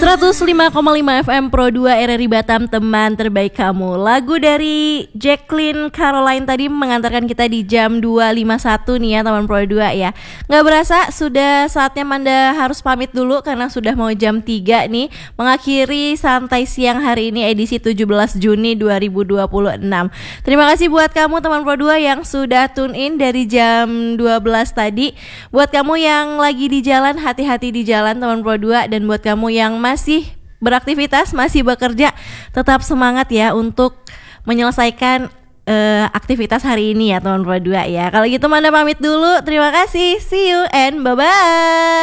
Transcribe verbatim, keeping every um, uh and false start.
seratus lima koma lima F M Pro dua R R I Batam, teman terbaik kamu. Lagu dari Jacqueline Caroline tadi mengantarkan kita di jam dua lima satu nih ya teman Pro dua ya. Gak berasa sudah saatnya Manda harus pamit dulu karena sudah mau jam tiga nih, mengakhiri santai siang hari ini edisi tujuh belas Juni dua ribu dua puluh enam. Terima kasih buat kamu teman Pro dua yang sudah tune in dari jam dua belas tadi. Buat kamu yang lagi di jalan, hati-hati di jalan teman Pro dua. Dan buat kamu yang masih beraktivitas, masih bekerja, tetap semangat ya untuk menyelesaikan uh, aktivitas hari ini ya teman Pro dua ya. Kalau gitu Manda pamit dulu. Terima kasih. See you and bye-bye.